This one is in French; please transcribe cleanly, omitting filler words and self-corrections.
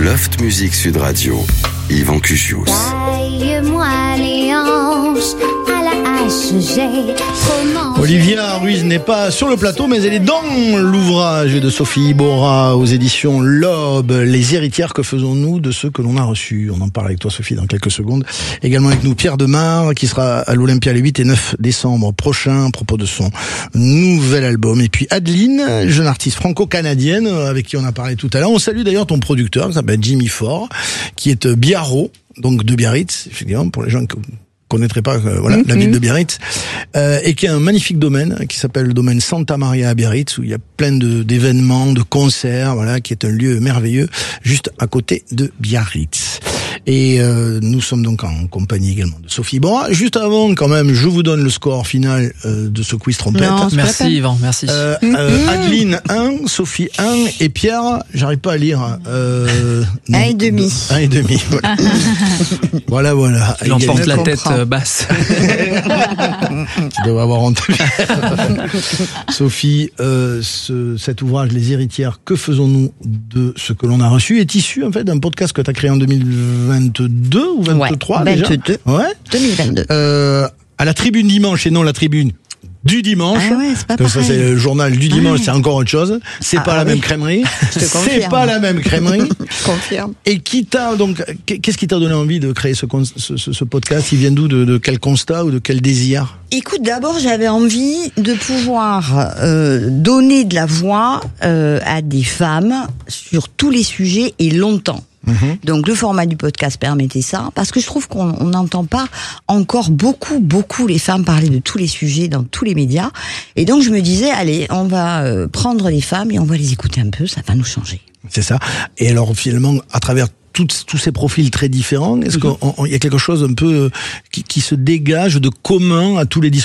Loft Music Sud Radio, Yvan Cugius. Taille-moi les hanches à la hache, Olivia Ruiz n'est pas sur le plateau, mais elle est dans l'ouvrage de Sophie Iborra aux éditions L'Aube. Les héritières, que faisons-nous de ceux que l'on a reçus? On en parle avec toi, Sophie, dans quelques secondes. Également avec nous, Pierre Demar, qui sera à l'Olympia les 8 et 9 décembre prochains à propos de son nouvel album. Et puis Adeline, jeune artiste franco-canadienne, avec qui on a parlé tout à l'heure. On salue d'ailleurs ton producteur, qui s'appelle Jimmy Ford, qui est Biarro, donc de Biarritz, effectivement, pour les gens qui connaîtrait pas la ville de Biarritz, et qui a un magnifique domaine qui s'appelle le domaine Santa Maria à Biarritz, où il y a plein d'événements, de concerts, qui est un lieu merveilleux juste à côté de Biarritz. Et nous sommes donc en compagnie également de Sophie Iborra. Juste avant, quand même, je vous donne le score final de ce quiz trompette. Non, merci Yvan, merci. Adeline 1, Sophie 1 et Pierre, j'arrive pas à lire. 1,5. 1,5. Voilà. Voilà. Il emporte la tête basse. Tu dois avoir honte. Sophie, cet ouvrage, Les héritières, que faisons-nous de ce que l'on a reçu, est issu en fait d'un podcast que tu as créé en 2022 ou 23 déjà 22. Ouais. 2022. À la Tribune Dimanche et non la Tribune du dimanche. Ah ouais, c'est pas pareil. Ça, c'est le journal du dimanche, c'est encore autre chose. C'est pas la même crèmerie. C'est pas la même crèmerie. Je confirme. Et qu'est-ce qui t'a donné envie de créer ce podcast? Il vient d'où? De quel constat ou de quel désir? Écoute, d'abord, j'avais envie de pouvoir donner de la voix à des femmes sur tous les sujets et longtemps. Donc le format du podcast permettait ça, parce que je trouve qu'on n'entend pas encore beaucoup les femmes parler de tous les sujets dans tous les médias. Et donc je me disais, allez, on va prendre les femmes et on va les écouter un peu, ça va nous changer. C'est ça. Et alors finalement, à travers tous ces profils très différents, est-ce qu'il y a quelque chose un peu qui se dégage de commun à tous les discours?